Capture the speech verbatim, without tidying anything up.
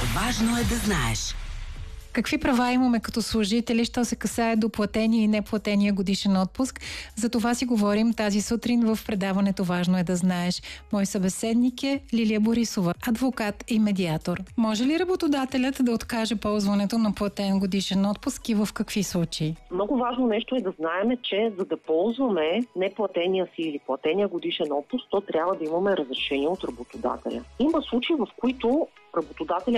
Важно е да знаеш. Какви права имаме като служители, що се касае до платения и неплатения годишен отпуск? За това си говорим тази сутрин в предаването «Важно е да знаеш». Мой събеседник е Лилия Борисова, адвокат и медиатор. Може ли работодателят да откаже ползването на платен годишен отпуск и в какви случаи? Много важно нещо е да знаем, че за да ползваме неплатения си или платения годишен отпуск, то трябва да имаме разрешение от работодателя. Има случаи, в които работодателя